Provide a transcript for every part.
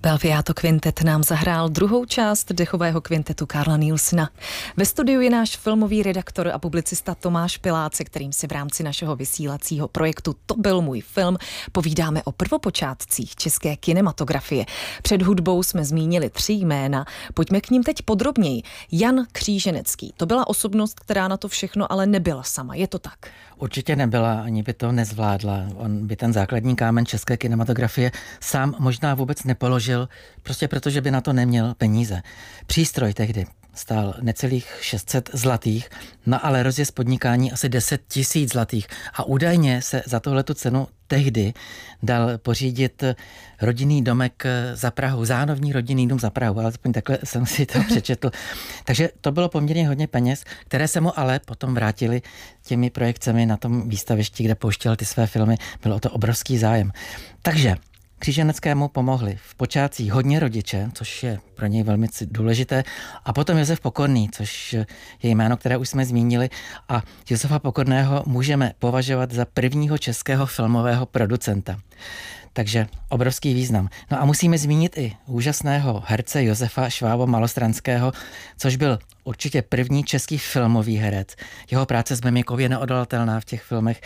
Belviato Quintet nám zahrál druhou část dechového kvintetu Carla Nielsena. Ve studiu je náš filmový redaktor a publicista Tomáš Pilác, se kterým si v rámci našeho vysílacího projektu To byl můj film povídáme o prvopočátcích české kinematografie. Před hudbou jsme zmínili 3 jména, pojďme k ním teď podrobněji. Jan Kříženecký, to byla osobnost, která na to všechno ale nebyla sama, je to tak? Určitě nebyla, ani by to nezvládla. On by ten základní kámen české kinematografie sám možná vůbec nepoložil, prostě protože by na to neměl peníze. Přístroj tehdy stál necelých 600 zlatých, no ale rozjezd podnikání asi 10 000 zlatých. A údajně se za tohletu cenu tehdy dal pořídit rodinný domek za Prahou, zánovní rodinný dům za Prahou, alespoň takhle jsem si to přečetl. Takže to bylo poměrně hodně peněz, které se mu ale potom vrátily těmi projekcemi na tom výstavišti, kde pouštěl ty své filmy. Bylo o to obrovský zájem. Takže Kříženeckému pomohli v počátcích hodně rodiče, což je pro něj velmi důležité, a potom Josef Pokorný, což je jméno, které už jsme zmínili, a Josefa Pokorného můžeme považovat za prvního českého filmového producenta. Takže obrovský význam. No a musíme zmínit i úžasného herce Josefa Švábo Malostranského, což byl určitě první český filmový herec. Jeho práce s mimikou je neodolatelná v těch filmech.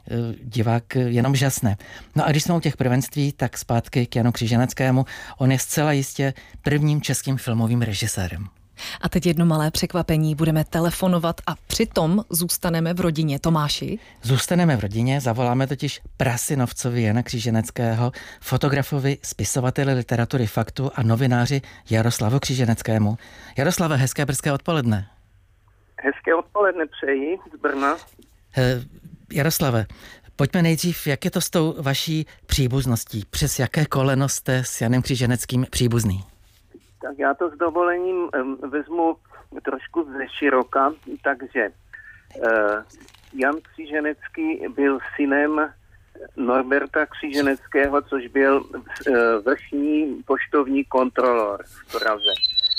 Divák jenom žasne. No a když jsme u těch prvenství, tak zpátky k Janu Kříženeckému. On je zcela jistě prvním českým filmovým režisérem. A teď jedno malé překvapení, budeme telefonovat a přitom zůstaneme v rodině. Tomáši? Zůstaneme v rodině, zavoláme totiž prasynovcovi Jana Kříženeckého, fotografovi, spisovateli literatury faktu a novináři Jaroslavu Kříženeckému. Jaroslave, hezké brzké odpoledne. Hezké odpoledne přeji z Brna. Jaroslave, pojďme nejdřív, jak je to s tou vaší příbuzností? Přes jaké koleno jste s Janem Kříženeckým příbuzný? Tak já to s dovolením vezmu trošku ze široka, takže Jan Kříženecký byl synem Norberta Kříženeckého, což byl vrchní poštovní kontrolor v Praze.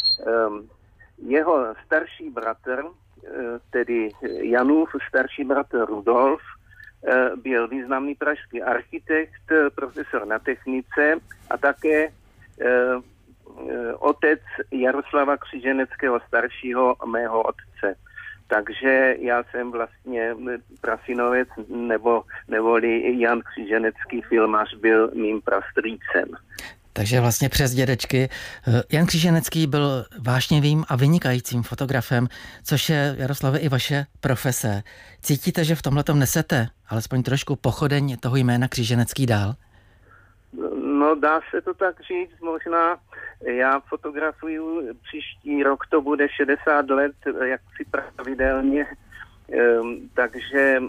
Jeho starší bratr, tedy Janův starší bratr Rudolf, byl významný pražský architekt, profesor na technice a také otec Jaroslava Kříženeckého staršího, mého otce. Takže já jsem vlastně prasynovec, neboli Jan Kříženecký filmař byl mým prastrýcem. Takže vlastně přes dědečky. Jan Kříženecký byl vášnivým a vynikajícím fotografem, což je, Jaroslave, i vaše profese. Cítíte, že v tomhletom nesete alespoň trošku pochodeň toho jména Kříženecký dál? No, dá se to tak říct, možná. Já fotografuju, příští rok to bude 60 let, jaksi pravidelně, takže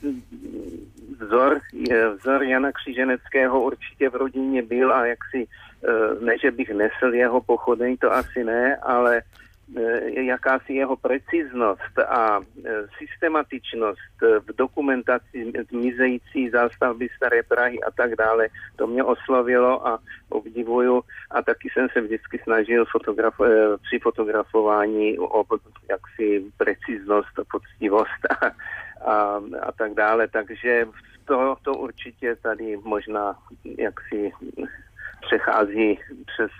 vzor Jana Kříženeckého určitě v rodině byl a jaksi, ne, že bych nesl jeho pochodeň, to asi ne, ale jakási jeho preciznost a systematičnost v dokumentaci zmizející zástavby Staré Prahy a tak dále, to mě oslovilo a obdivuju a taky jsem se vždycky snažil při fotografování o jaksi preciznost a poctivost a tak dále, takže to určitě tady možná jaksi přechází přes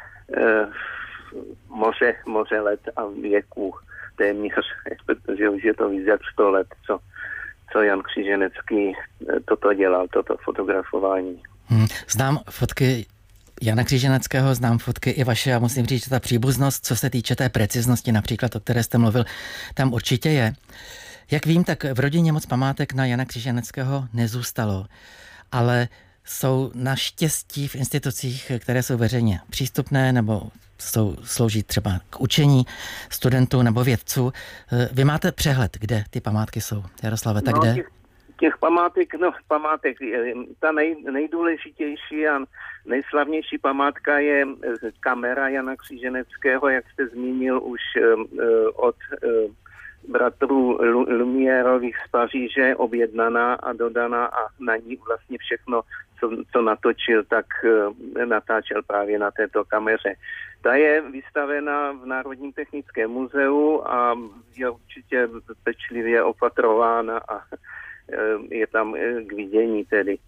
moře let a věků téměř, protože už je to víc jak 100 let, co Jan Kříženecký toto dělal, toto fotografování. Znám fotky Jana Kříženeckého, znám fotky i vaše a musím říct, že ta příbuznost, co se týče té preciznosti například, o které jste mluvil, tam určitě je. Jak vím, tak v rodině moc památek na Jana Kříženeckého nezůstalo, ale jsou naštěstí v institucích, které jsou veřejně přístupné nebo slouží třeba k učení studentů nebo vědců. Vy máte přehled, kde ty památky jsou, Jaroslave, tak kde? Těch památek, ta nejdůležitější a nejslavnější památka je kamera Jana Kříženeckého, jak jste zmínil už od bratrů Lumiérových z Paříže, objednaná a dodaná a na ní vlastně všechno, co natočil, tak natáčel právě na této kameře. Ta je vystavena v Národním technickém muzeu a je určitě pečlivě opatrována a je tam k vidění tedy.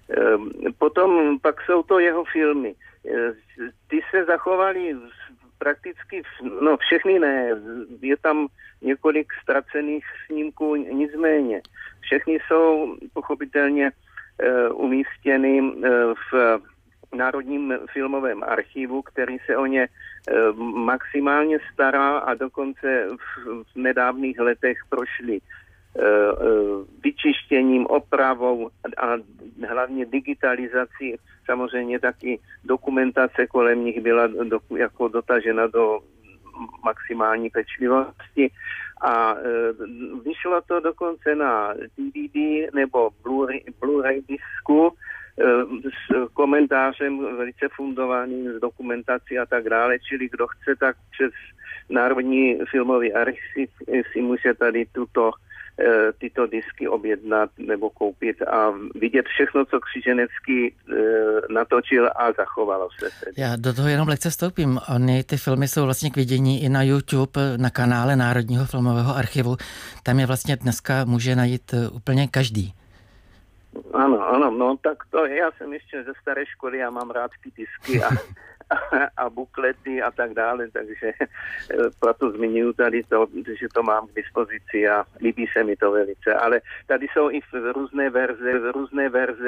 Potom pak jsou to jeho filmy. Ty se zachovaly prakticky, všechny ne. Je tam několik ztracených snímků, nicméně. Všechny jsou pochopitelně umístěny v Národním filmovém archivu, který se o ně maximálně stará a dokonce v nedávných letech prošli vyčištěním, opravou a hlavně digitalizací. Samozřejmě taky dokumentace kolem nich byla jako dotažena do maximální pečlivosti a vyšlo to dokonce na DVD nebo Blu-ray disku s komentářem velice fundovaným, s dokumentací a tak dále, čili kdo chce, tak přes Národní filmový archiv si může tady tyto disky objednat nebo koupit a vidět všechno, co Křiženecký natočil a zachovalo se. Já do toho jenom lehce vstoupím. Ty filmy jsou vlastně k vidění i na YouTube, na kanále Národního filmového archivu. Tam je vlastně dneska může najít úplně každý. Ano, tak to já jsem ještě ze staré školy, já mám rád ty disky a buklety a tak dále, takže proto zmiňuji tady to, že to mám k dispozici a líbí se mi to velice, ale tady jsou i různé verze